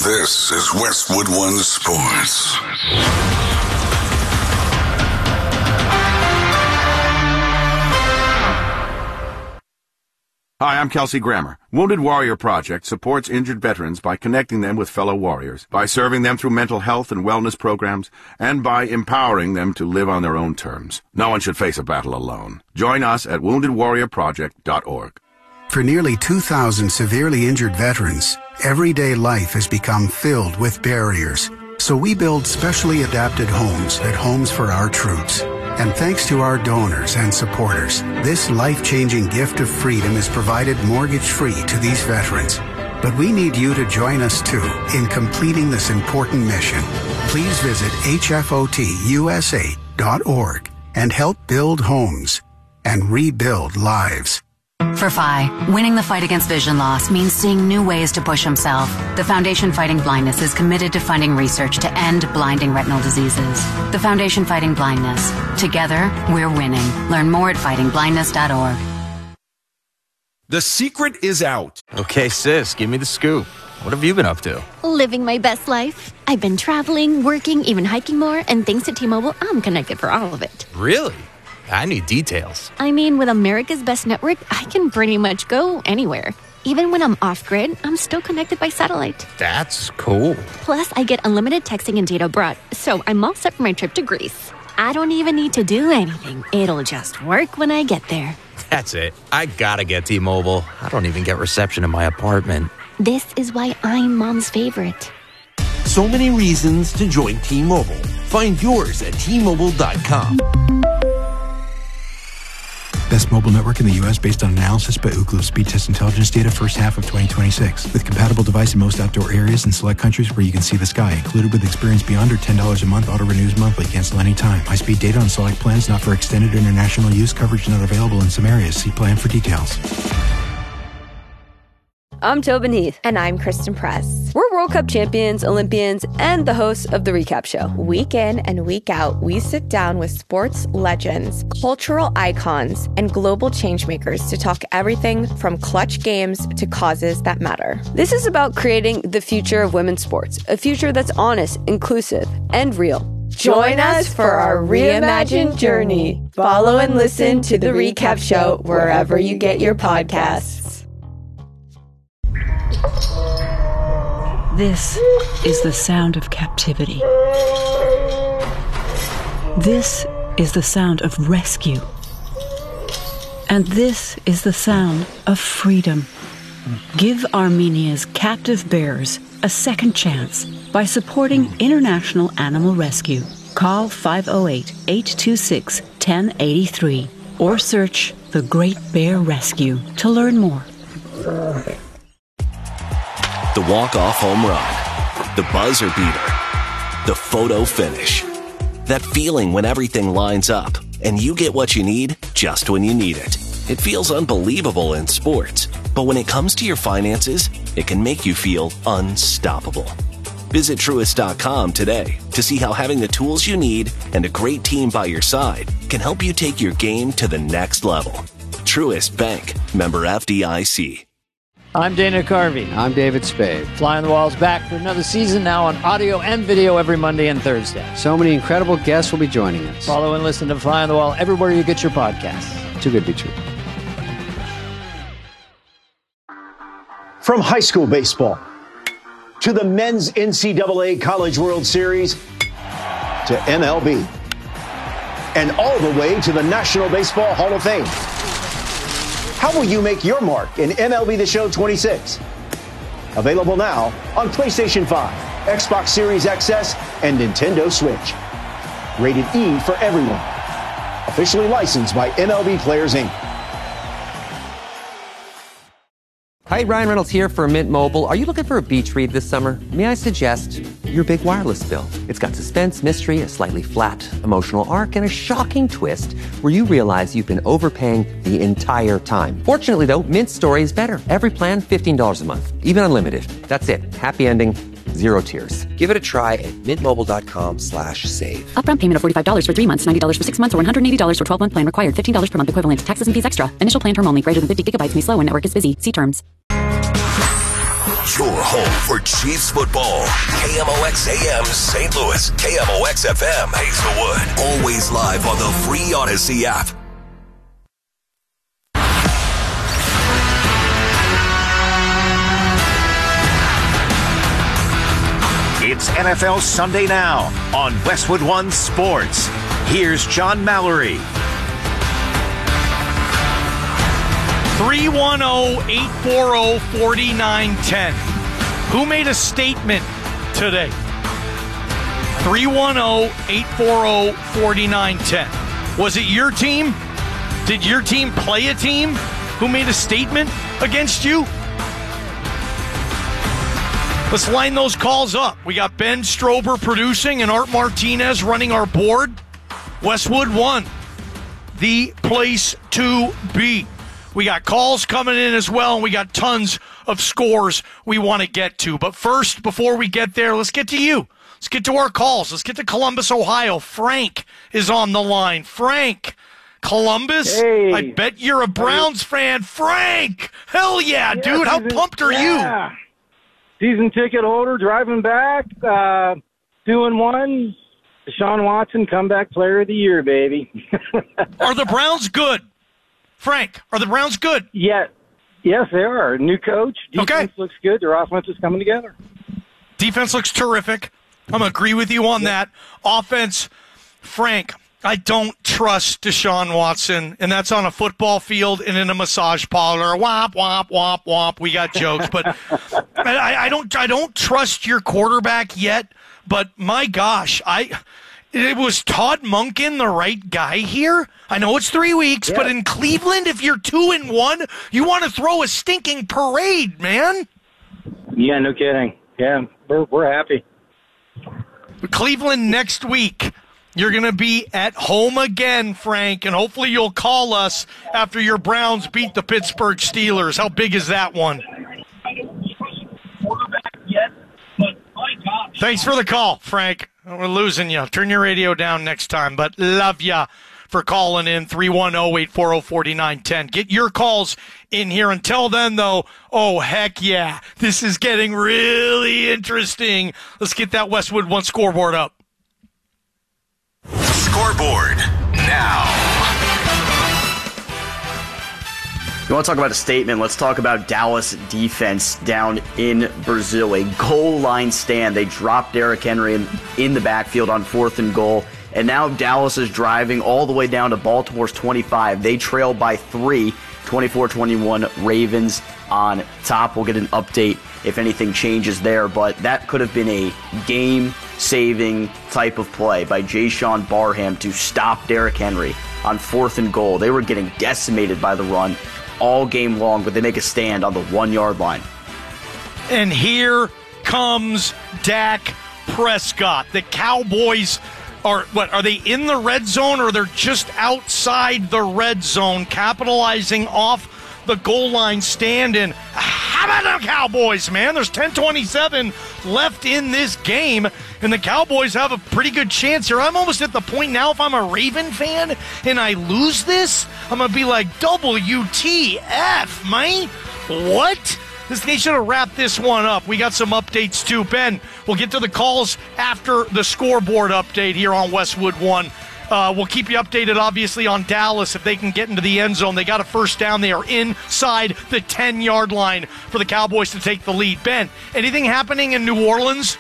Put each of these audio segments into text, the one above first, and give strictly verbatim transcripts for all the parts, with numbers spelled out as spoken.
This is Westwood One Sports. Hi, I'm Kelsey Grammer. Wounded Warrior Project supports injured veterans by connecting them with fellow warriors, by serving them through mental health and wellness programs, and by empowering them to live on their own terms. No one should face a battle alone. Join us at wounded warrior project dot org. For nearly two thousand severely injured veterans, everyday life has become filled with barriers. So we build specially adapted homes at Homes for Our Troops. And thanks to our donors and supporters, this life-changing gift of freedom is provided mortgage-free to these veterans. But we need you to join us, too, in completing this important mission. Please visit H F O T U S A dot org and help build homes and rebuild lives. For F I, winning the fight against vision loss means seeing new ways to push himself. The Foundation Fighting Blindness is committed to funding research to end blinding retinal diseases. The Foundation Fighting Blindness. Together, we're winning. Learn more at fighting blindness dot org. The secret is out. Okay, sis, give me the scoop. What have you been up to? Living my best life. I've been traveling, working, even hiking more, and thanks to T-Mobile, I'm connected for all of it. Really? I need details. I mean, with America's Best Network, I can pretty much go anywhere. Even when I'm off-grid, I'm still connected by satellite. That's cool. Plus, I get unlimited texting and data abroad, so I'm all set for my trip to Greece. I don't even need to do anything. It'll just work when I get there. That's it. I gotta get T-Mobile. I don't even get reception in my apartment. This is why I'm Mom's favorite. So many reasons to join T-Mobile. Find yours at T Mobile dot com. Best mobile network in the U S based on analysis by Ookla Speed Test Intelligence data first half of twenty twenty-six. With compatible device in most outdoor areas and select countries where you can see the sky. Included with Experience Beyond or ten dollars a month. Auto renews monthly. Cancel anytime. High-speed data on select plans not for extended international use. Coverage not available in some areas. See plan for details. I'm Tobin Heath. And I'm Kristen Press. We're World Cup champions, Olympians, and the hosts of The Recap Show. Week in and week out, we sit down with sports legends, cultural icons, and global changemakers to talk everything from clutch games to causes that matter. This is about creating the future of women's sports, a future that's honest, inclusive, and real. Join us for our reimagined journey. Follow and listen to The Recap Show wherever you get your podcasts. This is the sound of captivity. This is the sound of rescue. And this is the sound of freedom. Give Armenia's captive bears a second chance by supporting International Animal Rescue. Call five oh eight, eight two six, one oh eight three or search The Great Bear Rescue to learn more. The walk-off home run, the buzzer beater, the photo finish. That feeling when everything lines up and you get what you need just when you need it. It feels unbelievable in sports, but when it comes to your finances, it can make you feel unstoppable. Visit Truist dot com today to see how having the tools you need and a great team by your side can help you take your game to the next level. Truist Bank, member F D I C. I'm Dana Carvey. I'm David Spade. Fly on the Wall's back for another season, now on audio and video every Monday and Thursday. So many incredible guests will be joining us. Follow and listen to Fly on the Wall everywhere you get your podcasts. Too good to be true. From high school baseball to the men's N C double A College World Series to M L B and all the way to the National Baseball Hall of Fame. How will you make your mark in M L B The Show twenty-six? Available now on PlayStation five, Xbox Series X S, and Nintendo Switch. Rated E for everyone. Officially licensed by M L B Players, Incorporated. Hi, Ryan Reynolds here for Mint Mobile. Are you looking for a beach read this summer? May I suggest your big wireless bill? It's got suspense, mystery, a slightly flat emotional arc, and a shocking twist where you realize you've been overpaying the entire time. Fortunately, though, Mint's story is better. Every plan, fifteen dollars a month, even unlimited. That's it. Happy ending, zero tears. Give it a try at mintmobile.com slash save. Upfront payment of forty-five dollars for three months, ninety dollars for six months, or one hundred eighty dollars for twelve-month plan required. fifteen dollars per month equivalent. Taxes and fees extra. Initial plan term only. Greater than fifty gigabytes may slow when network is busy. See terms. Your home for Chiefs football. K M O X A M Saint Louis. K M O X F M Hazelwood. Always live on the free Odyssey app. It's N F L Sunday Now on Westwood One Sports. Here's John Mallory. three one zero, eight four zero, four nine one zero. Who made a statement today? three one zero, eight four zero, four nine one zero. Was it your team? Did your team play a team who made a statement against you? Let's line those calls up. We got Ben Strober producing and Art Martinez running our board. Westwood One, the place to be. We got calls coming in as well, and we got tons of scores we want to get to. But first, before we get there, let's get to you. Let's get to our calls. Let's get to Columbus, Ohio. Frank is on the line. Frank, Columbus, hey. I bet you're a Browns fan. Frank, hell yeah, yeah dude. How season, pumped are yeah. you? Season ticket holder, driving back, uh, two and one. Deshaun Watson, comeback player of the year, baby. Are the Browns good? Frank, are the Browns good? Yeah. Yes, they are. New coach. Defense okay. looks good. Their offense is coming together. Defense looks terrific. I'm going to agree with you on yeah. that. Offense, Frank, I don't trust Deshaun Watson, and that's on a football field and in a massage parlor. Womp, womp, womp, womp. We got jokes, but I, I don't I don't trust your quarterback yet, but my gosh, I... It was Todd Monken the right guy here? I know it's three weeks, yeah. but in Cleveland, if you're two and one, you want to throw a stinking parade, man. Yeah, no kidding. Yeah, we're we're happy. Cleveland next week. You're going to be at home again, Frank, and hopefully you'll call us after your Browns beat the Pittsburgh Steelers. How big is that one? Thanks for the call, Frank. We're losing you. Turn your radio down next time, but love ya for calling in three one zero, eight four zero, four nine one zero. Get your calls in here. Until then, though, oh, heck yeah. This is getting really interesting. Let's get that Westwood One scoreboard up. Scoreboard now. You want to talk about a statement? Let's talk about Dallas defense down in Brazil. A goal line stand. They dropped Derrick Henry in, in the backfield on fourth and goal. And now Dallas is driving all the way down to Baltimore's twenty-five. They trail by three, twenty-four twenty-one, Ravens on top. We'll get an update if anything changes there. But that could have been a game-saving type of play by Jayshon Barham to stop Derrick Henry on fourth and goal. They were getting decimated by the run all game long, but they make a stand on the one-yard line. And here comes Dak Prescott. The Cowboys are, what, are they in the red zone or they're just outside the red zone, capitalizing off the goal line stand? And how about the Cowboys, man? There's ten twenty-seven left in this game, and the Cowboys have a pretty good chance here. I'm almost at the point now, if I'm a Raven fan and I lose this, I'm going to be like, W T F, man. What? This, they should have wrapped this one up. We got some updates, too. Ben, we'll get to the calls after the scoreboard update here on Westwood One. Uh, we'll keep you updated, obviously, on Dallas if they can get into the end zone. They got a first down. They are inside the ten-yard line for the Cowboys to take the lead. Ben, anything happening in New Orleans?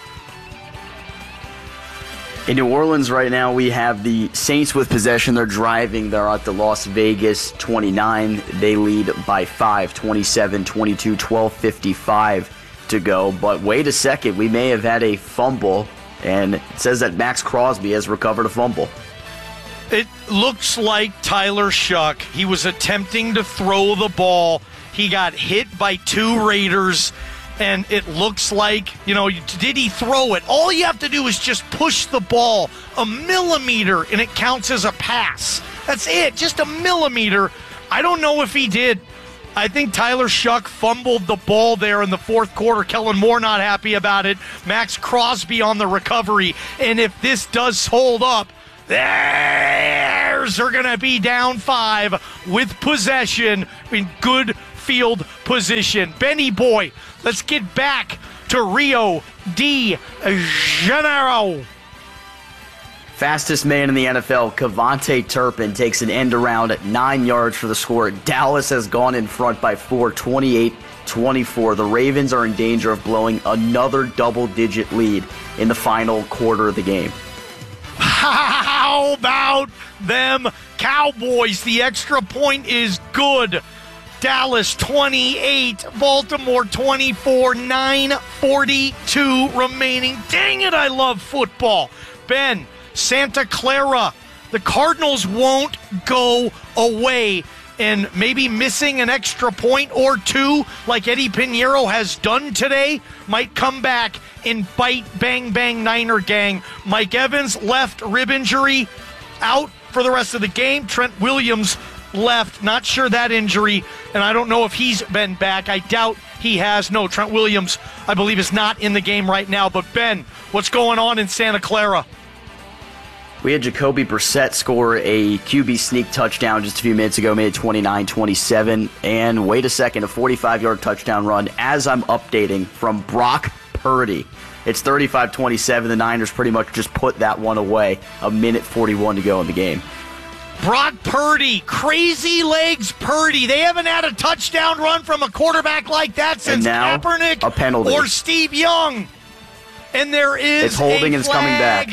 In New Orleans right now, we have the Saints with possession. They're driving. They're at the Las Vegas twenty-nine. They lead by five, twenty-seven twenty-two, twelve fifty-five to go. But wait a second. We may have had a fumble, and it says that Max Crosby has recovered a fumble. It looks like Tyler Shuck. He was attempting to throw the ball. He got hit by two Raiders. And it looks like, you know, did he throw it? All you have to do is just push the ball a millimeter, and it counts as a pass. That's it, just a millimeter. I don't know if he did. I think Tyler Shuck fumbled the ball there in the fourth quarter. Kellen Moore not happy about it. Max Crosby on the recovery. And if this does hold up, theirs are going to be down five with possession in good field position. Benny Boy, Let's get back to Rio de Janeiro. Fastest man in the N F L, Kevontae Turpin, takes an end around at nine yards for the score. Dallas has gone in front by four, twenty-eight twenty-four. The Ravens are in danger of blowing another double-digit lead in the final quarter of the game. How about them Cowboys? The extra point is good. Dallas twenty-eight, Baltimore twenty-four, nine forty-two remaining. Dang it, I love football. Ben, Santa Clara, the Cardinals won't go away, and maybe missing an extra point or two like Eddie Pinheiro has done today might come back and bite bang bang Niner gang. Mike Evans, left rib injury, out for the rest of the game. Trent Williams left, not sure that injury, and I don't know if he's been back. I doubt he has. No, Trent Williams, I believe, is not in the game right now. But Ben, what's going on in Santa Clara? We had Jacoby Brissett score a Q B sneak touchdown just a few minutes ago, made it twenty-nine twenty-seven. And wait a second, a forty-five-yard touchdown run as I'm updating from Brock Purdy. It's thirty-five twenty-seven. The Niners pretty much just put that one away. A minute forty-one to go in the game. Brock Purdy, crazy legs Purdy. They haven't had a touchdown run from a quarterback like that since Kaepernick a penalty. or Steve Young. And there is it's holding a and it's coming back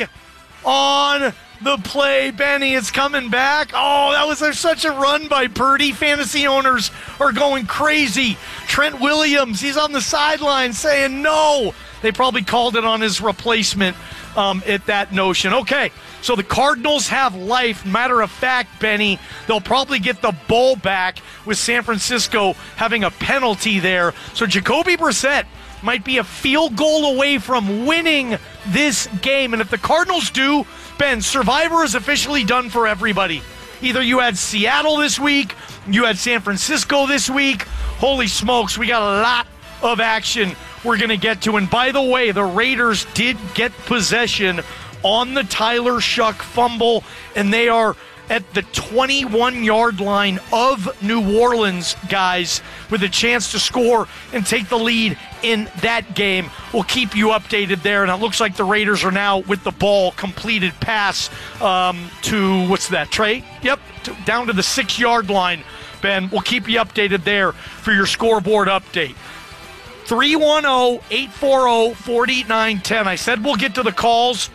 on the play. Benny, it's coming back. Oh, that was a, such a run by Purdy. Fantasy owners are going crazy. Trent Williams, he's on the sideline saying no. They probably called it on his replacement um, at that notion. Okay, so the Cardinals have life. Matter of fact, Benny, they'll probably get the ball back with San Francisco having a penalty there. So Jacoby Brissett might be a field goal away from winning this game. And if the Cardinals do, Ben, Survivor is officially done for everybody. Either you had Seattle this week, you had San Francisco this week. Holy smokes, we got a lot of action we're going to get to. And by the way, the Raiders did get possession on the Tyler Shuck fumble, and they are at the twenty-one-yard line of New Orleans, guys, with a chance to score and take the lead in that game. We'll keep you updated there, and it looks like the Raiders are now with the ball, completed pass um, to, what's that, Trey? Yep, to, down to the six-yard line, Ben. We'll keep you updated there for your scoreboard update. three one zero, eight four zero, four nine one zero. I said we'll get to the calls.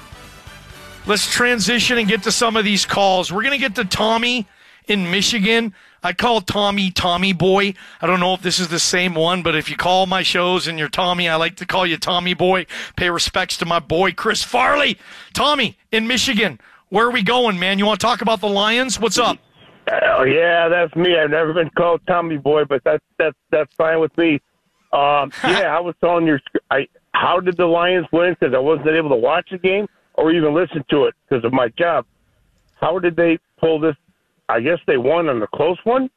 Let's transition and get to some of these calls. We're going to get to Tommy in Michigan. I call Tommy Tommy Boy. I don't know if this is the same one, but if you call my shows and you're Tommy, I like to call you Tommy Boy. Pay respects to my boy, Chris Farley. Tommy in Michigan, where are we going, man? You want to talk about the Lions? What's up? Oh, yeah, that's me. I've never been called Tommy Boy, but that's that's that's fine with me. Um, yeah, I was telling your I how did the Lions win? Because I wasn't able to watch the game or even listen to it because of my job. How did they pull this? I guess they won on the close one.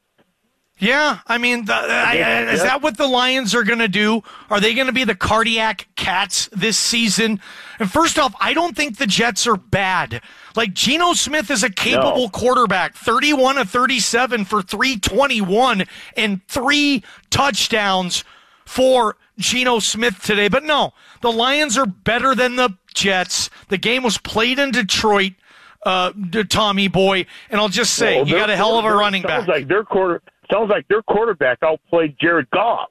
Yeah, I mean, the, I, I, is that what the Lions are going to do? Are they going to be the cardiac cats this season? And first off, I don't think the Jets are bad. Like, Geno Smith is a capable no. quarterback, thirty-one of thirty-seven for three twenty-one and three touchdowns for Geno Smith today. But no, the Lions are better than the Jets. The game was played in Detroit, uh, Tommy Boy, and I'll just say, well, you got a hell of a running sounds back. Like their quarter, sounds like their quarterback outplayed Jared Goff.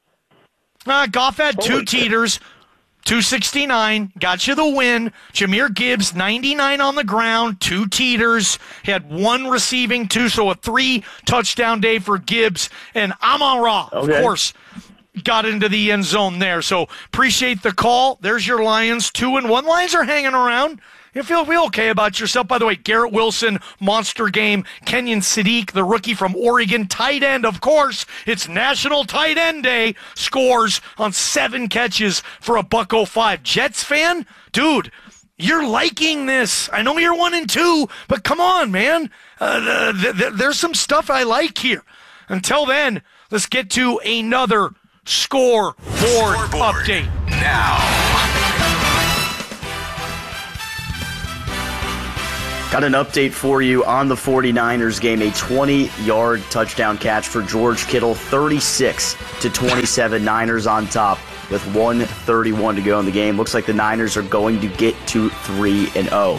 Uh, Goff had Holy two shit. teeters, two sixty-nine, got you the win. Jameer Gibbs, ninety-nine on the ground, two teeters. He had one receiving, two, so a three-touchdown day for Gibbs. And Amon-Ra, okay. of course, got into the end zone there. So appreciate the call. There's your Lions, two and one. Lions are hanging around. You feel, feel okay about yourself. By the way, Garrett Wilson, monster game. Kenyon Sadiq, the rookie from Oregon, tight end, of course. It's National Tight End Day. Scores on seven catches for a buck oh five. Jets fan? Dude, you're liking this. I know you're one and two, but come on, man. Uh, th- th- there's some stuff I like here. Until then, let's get to another scoreboard, scoreboard update. Now. Got an update for you on the 49ers game. A twenty-yard touchdown catch for George Kittle, thirty-six to twenty-seven. Niners on top with one thirty-one to go in the game. Looks like the Niners are going to get to three and oh.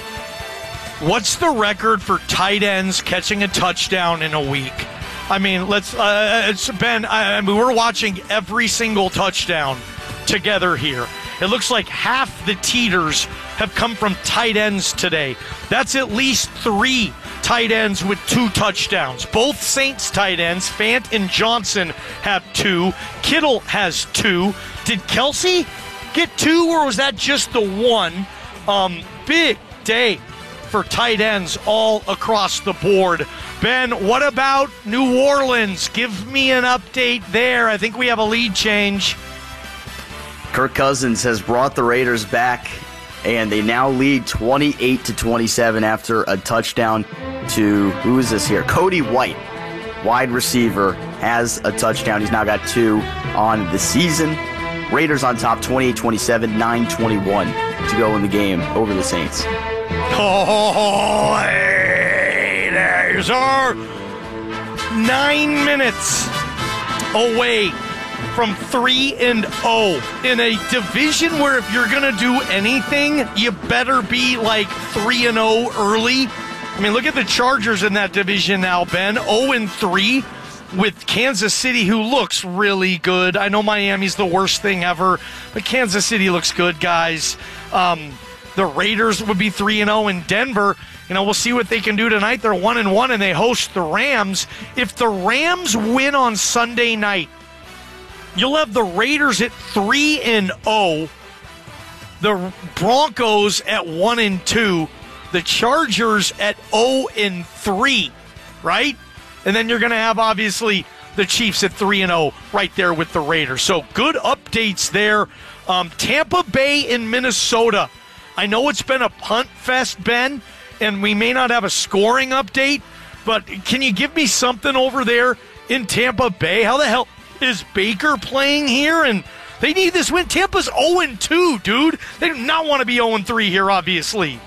What's the record for tight ends catching a touchdown in a week? I mean, let's, uh, it's Ben, I, I mean, we're watching every single touchdown together here. It looks like half the teeters have come from tight ends today. That's at least three tight ends with two touchdowns. Both Saints tight ends, Fant and Johnson, have two. Kittle has two. Did Kelsey get two, or was that just the one? Um, big day for tight ends all across the board. Ben, what about New Orleans? Give me an update there. I think we have a lead change. Kirk Cousins has brought the Raiders back, and they now lead twenty-eight to twenty-seven after a touchdown to, who is this here? Cody White, wide receiver, has a touchdown. He's now got two on the season. Raiders on top, twenty-eight twenty-seven, nine twenty-one to go in the game over the Saints. Oh, Raiders are nine minutes away from three and oh in a division where if you're going to do anything, you better be like three and oh early. I mean, look at the Chargers in that division now, Ben. oh and three with Kansas City, who looks really good. I know Miami's the worst thing ever, but Kansas City looks good, guys. Um, the Raiders would be three and oh in Denver. You know, we'll see what they can do tonight. They're one and one, and they host the Rams. If the Rams win on Sunday night, you'll have the Raiders at three and oh, the Broncos at one and two, the Chargers at oh and three, right? And then you're going to have, obviously, the Chiefs at three and oh right there with the Raiders. So good updates there. Um, Tampa Bay and Minnesota. I know it's been a punt fest, Ben, and we may not have a scoring update, but can you give me something over there in Tampa Bay? How the hell is Baker playing here? And they need this win. Tampa's oh and two, dude. They do not want to be oh and three here, obviously.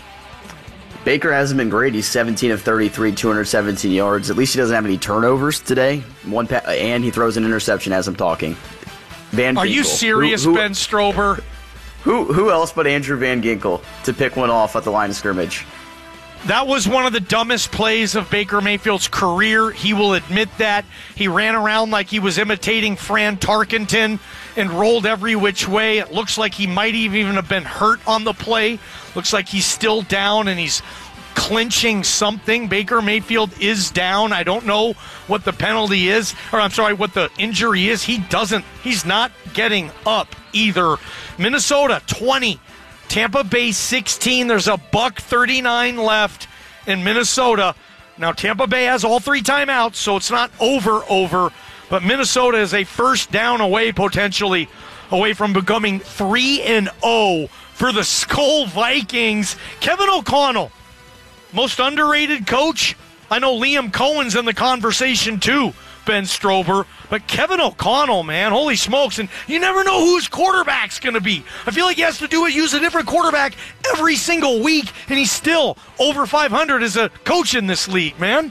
Baker hasn't been great. He's seventeen of thirty-three, two hundred seventeen yards. At least he doesn't have any turnovers today. One pa- and he throws an interception as I'm talking. Van Are Ginkel. you serious, who, who, Ben Strober? Who who else but Andrew Van Ginkel to pick one off at the line of scrimmage? That was one of the dumbest plays of Baker Mayfield's career. He will admit that. He ran around like he was imitating Fran Tarkenton and rolled every which way. It looks like he might even have been hurt on the play. Looks like he's still down and he's clinching something. Baker Mayfield is down. I don't know what the penalty is, or I'm sorry, what the injury is. He doesn't, he's not getting up either. Minnesota, twenty. Tampa Bay sixteen. There's a buck thirty-nine left in Minnesota. Now Tampa Bay has all three timeouts, so it's not over over. But Minnesota is a first down away, potentially, away from becoming three and oh for the Skull Vikings. Kevin O'Connell, most underrated coach. I know Liam Cohen's in the conversation too, Ben Strober. But Kevin O'Connell, man, holy smokes. And you never know who his quarterback's going to be. I feel like he has to do it, use a different quarterback every single week, and he's still over five hundred as a coach in this league, man.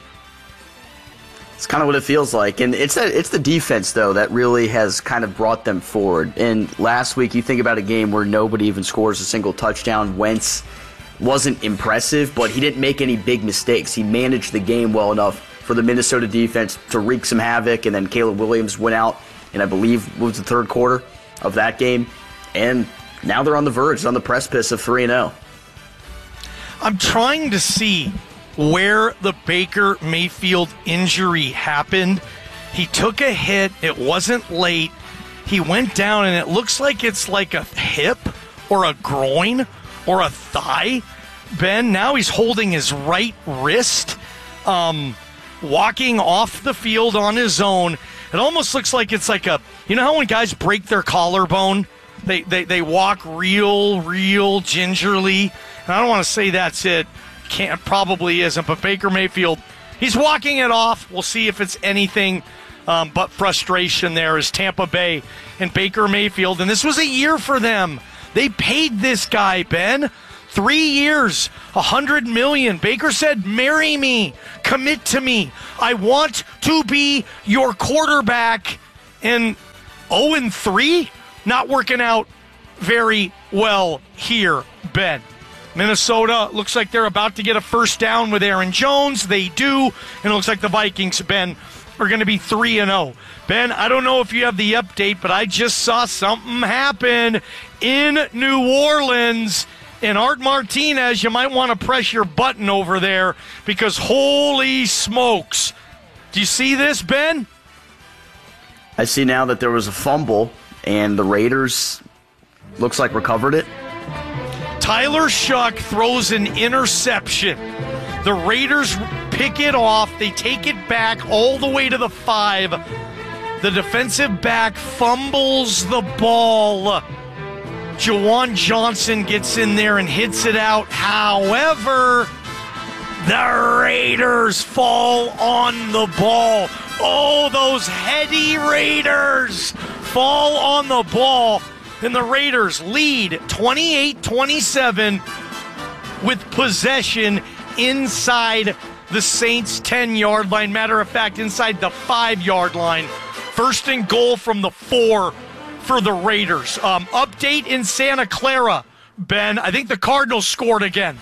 It's kind of what it feels like. And it's that, it's the defense, though, that really has kind of brought them forward. And last week, you think about a game where nobody even scores a single touchdown. Wentz wasn't impressive, but he didn't make any big mistakes. He managed the game well enough for the Minnesota defense to wreak some havoc, and then Caleb Williams went out, and I believe was the third quarter of that game. And now they're on the verge, on the precipice of three and oh. I'm trying to see where the Baker Mayfield injury happened. He took a hit. It wasn't late. He went down, and it looks like it's like a hip or a groin or a thigh. Ben, now he's holding his right wrist, um, walking off the field on his own. It almost looks like it's like a, you know how when guys break their collarbone, they, they, they walk real, real gingerly? And I don't want to say that's it. Can't, probably isn't, but Baker Mayfield, he's walking it off. We'll see if it's anything um, but frustration there as Tampa Bay and Baker Mayfield. And this was a year for them. They paid this guy, Ben. Three years, A hundred million. Baker said, marry me, commit to me. I want to be your quarterback. And oh and three, not working out very well here, Ben. Minnesota looks like they're about to get a first down with Aaron Jones. They do. And it looks like the Vikings, Ben, are going to be three and oh. Ben, I don't know if you have the update, but I just saw something happen in New Orleans. And Art Martinez, you might want to press your button over there because holy smokes. Do you see this, Ben? I see now that there was a fumble, and the Raiders looks like recovered it. Tyler Shuck throws an interception. The Raiders pick it off. They take it back all the way to the five. The defensive back fumbles the ball. Jawan Johnson gets in there and hits it out. However, the Raiders fall on the ball. Oh, those heady Raiders fall on the ball. And the Raiders lead twenty-eight twenty-seven with possession inside the Saints' ten-yard line. Matter of fact, inside the five-yard line. First and goal from the four for the Raiders. Um, update in Santa Clara, Ben. I think the Cardinals scored again.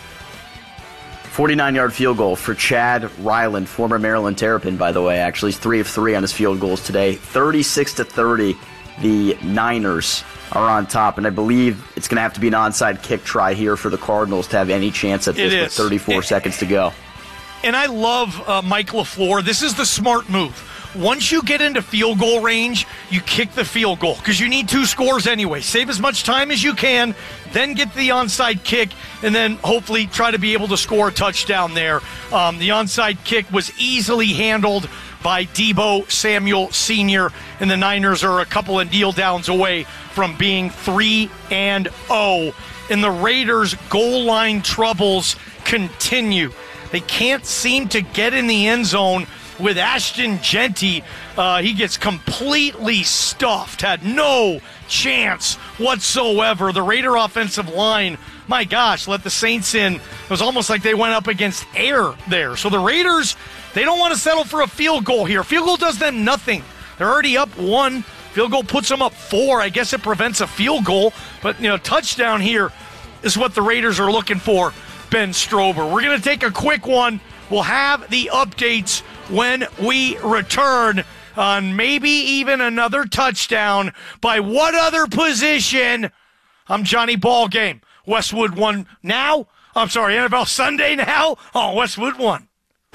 forty-nine-yard field goal for Chad Ryland, former Maryland Terrapin, by the way. Actually, he's three of three on his field goals today. thirty-six to thirty, the Niners are on top, and I believe it's going to have to be an onside kick try here for the Cardinals to have any chance at this with thirty-four seconds to go. And I love uh, Mike LaFleur. This is the smart move. Once you get into field goal range, you kick the field goal because you need two scores anyway. Save as much time as you can, then get the onside kick, and then hopefully try to be able to score a touchdown there. Um, the onside kick was easily handled by Deebo Samuel Senior, and the Niners are a couple of kneel downs away from being three and oh. And the Raiders' goal line troubles continue. They can't seem to get in the end zone with Ashton Genty. Uh, he gets completely stuffed, had no chance whatsoever. The Raider offensive line, my gosh, let the Saints in. It was almost like they went up against air there. So the Raiders, they don't want to settle for a field goal here. Field goal does them nothing. They're already up one. Field goal puts them up four. I guess it prevents a field goal. But, you know, touchdown here is what the Raiders are looking for, Ben Strober. We're going to take a quick one. We'll have the updates when we return on maybe even another touchdown. By what other position? I'm Johnny Ballgame. Westwood One now. I'm sorry, N F L Sunday now on Westwood One.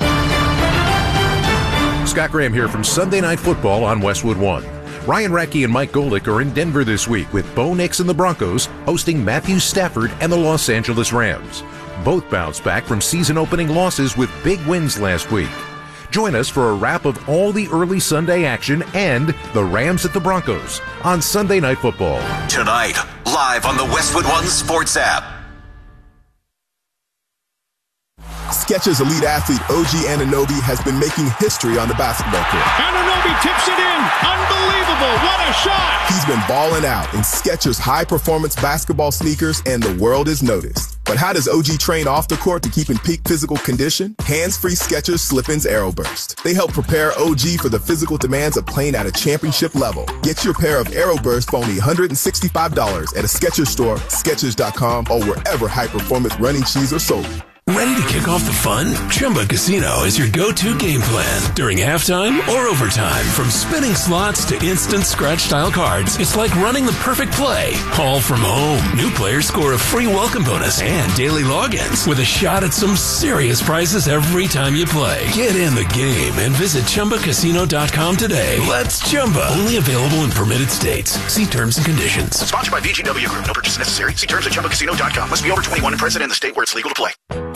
Scott Graham here from Sunday Night Football on Westwood One. Ryan Radke and Mike Golick are in Denver this week with Bo Nix and the Broncos hosting Matthew Stafford and the Los Angeles Rams. Both bounced back from season-opening losses with big wins last week. Join us for a wrap of all the early Sunday action and the Rams at the Broncos on Sunday Night Football. Tonight, live on the Westwood One Sports app. Skechers elite athlete O G Anunoby has been making history on the basketball court. Anunoby tips it in. Unbelievable. What a shot. He's been balling out in Skechers high-performance basketball sneakers, and the world is noticed. But how does O G train off the court to keep in peak physical condition? Hands-free Skechers Slip-ins Aeroburst. They help prepare O G for the physical demands of playing at a championship level. Get your pair of Aeroburst for only one hundred sixty-five dollars at a Skechers store, Skechers dot com, or wherever high-performance running shoes are sold. Ready to kick off the fun? Chumba Casino is your go-to game plan during halftime or overtime. From spinning slots to instant scratch-style cards, it's like running the perfect play, all from home. New players score a free welcome bonus and daily logins with a shot at some serious prizes every time you play. Get in the game and visit Chumba Casino dot com today. Let's Chumba. Only available in permitted states. See terms and conditions. Sponsored by V G W Group. No purchase necessary. See terms at Chumba Casino dot com. Must be over twenty-one and present in the state where it's legal to play.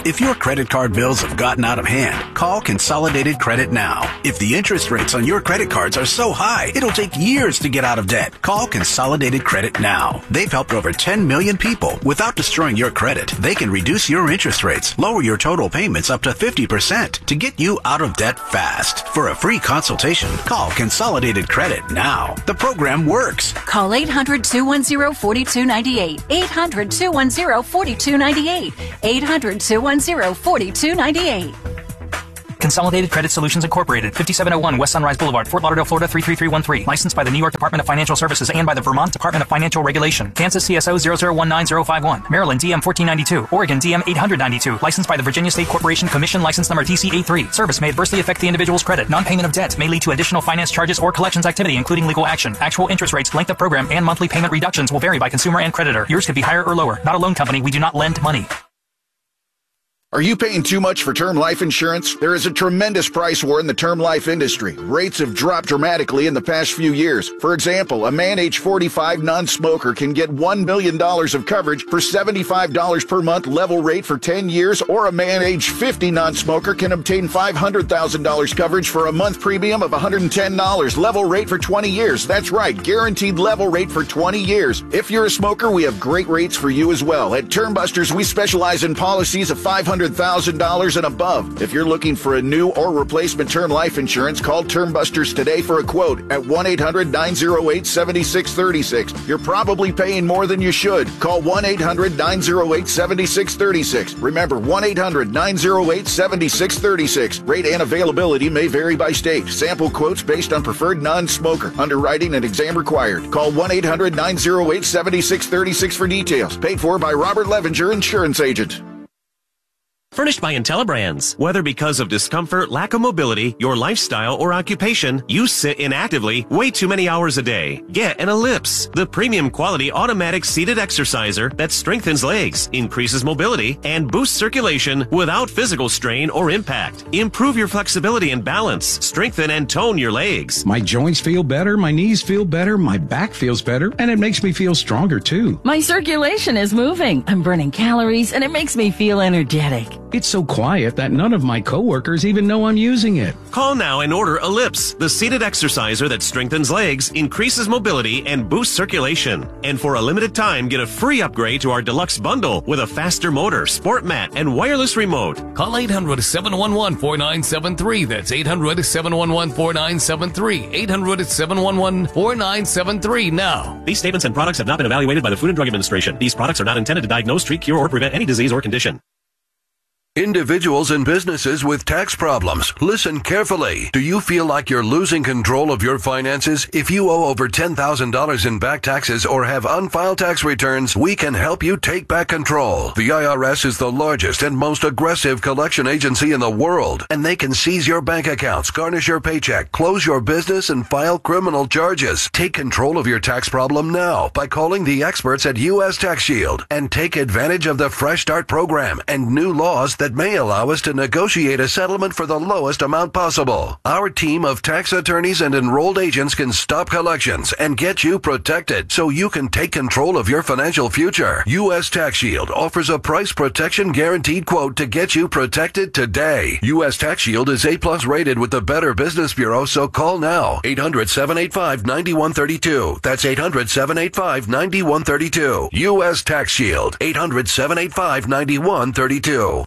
If your credit card bills have gotten out of hand, call Consolidated Credit now. If the interest rates on your credit cards are so high, it'll take years to get out of debt. Call Consolidated Credit now. They've helped over ten million people. Without destroying your credit, they can reduce your interest rates, lower your total payments up to fifty percent to get you out of debt fast. For a free consultation, call Consolidated Credit now. The program works. Call eight hundred, two one zero, four two nine eight. eight hundred, two one zero, four two nine eight. eight hundred, two one zero, four two nine eight. Consolidated Credit Solutions Incorporated, fifty-seven oh one West Sunrise Boulevard, Fort Lauderdale, Florida three three three one three. Licensed by the New York Department of Financial Services and by the Vermont Department of Financial Regulation. Kansas C S O zero zero one nine zero five one. Maryland D M fourteen ninety-two. Oregon D M eight hundred ninety-two. Licensed by the Virginia State Corporation Commission, license number T C A three. Service may adversely affect the individual's credit. Non-payment of debt may lead to additional finance charges or collections activity, including legal action. Actual interest rates, length of program, and monthly payment reductions will vary by consumer and creditor. Yours could be higher or lower. Not a loan company. We do not lend money. Are you paying too much for term life insurance? There is a tremendous price war in the term life industry. Rates have dropped dramatically in the past few years. For example, a man age forty-five non-smoker can get one million dollars of coverage for seventy-five dollars per month level rate for ten years, or a man age fifty non-smoker can obtain five hundred thousand dollars coverage for a month premium of one hundred ten dollars level rate for twenty years. That's right, guaranteed level rate for twenty years. If you're a smoker, we have great rates for you as well. At Term Busters, we specialize in policies of five hundred thousand dollars and above. If you're looking for a new or replacement term life insurance, call Term Busters today for a quote at one eight hundred, nine oh eight, seven six three six. You're probably paying more than you should. Call one eight hundred, nine oh eight, seven six three six. Remember, one eight hundred, nine oh eight, seven six three six. Rate and availability may vary by state. Sample quotes based on preferred non-smoker. Underwriting and exam required. Call one eight hundred, nine oh eight, seven six three six for details. Paid for by Robert Levinger, Insurance Agent. Furnished by IntelliBrands. Whether because of discomfort, lack of mobility, your lifestyle, or occupation, you sit inactively way too many hours a day. Get an Ellipse, the premium quality automatic seated exerciser that strengthens legs, increases mobility, and boosts circulation without physical strain or impact. Improve your flexibility and balance. Strengthen and tone your legs. My joints feel better, my knees feel better, my back feels better, and it makes me feel stronger too. My circulation is moving. I'm burning calories, and it makes me feel energetic. It's so quiet that none of my coworkers even know I'm using it. Call now and order Ellipse, the seated exerciser that strengthens legs, increases mobility, and boosts circulation. And for a limited time, get a free upgrade to our deluxe bundle with a faster motor, sport mat, and wireless remote. Call eight hundred, seven one one, four nine seven three. That's eight hundred, seven one one, four nine seven three. eight hundred, seven one one, four nine seven three now. These statements and products have not been evaluated by the Food and Drug Administration. These products are not intended to diagnose, treat, cure, or prevent any disease or condition. Individuals and businesses with tax problems, listen carefully. Do you feel like you're losing control of your finances? If you owe over ten thousand dollars in back taxes or have unfiled tax returns, we can help you take back control. The I R S is the largest and most aggressive collection agency in the world, and they can seize your bank accounts, garnish your paycheck, close your business, and file criminal charges. Take control of your tax problem now by calling the experts at U S Tax Shield and take advantage of the Fresh Start program and new laws that that may allow us to negotiate a settlement for the lowest amount possible. Our team of tax attorneys and enrolled agents can stop collections and get you protected so you can take control of your financial future. U S Tax Shield offers a price protection guaranteed quote to get you protected today. U S Tax Shield is A plus rated with the Better Business Bureau, so call now. eight hundred, seven eight five, nine one three two. That's eight hundred, seven eight five, nine one three two. U S Tax Shield. eight hundred, seven eight five, nine one three two.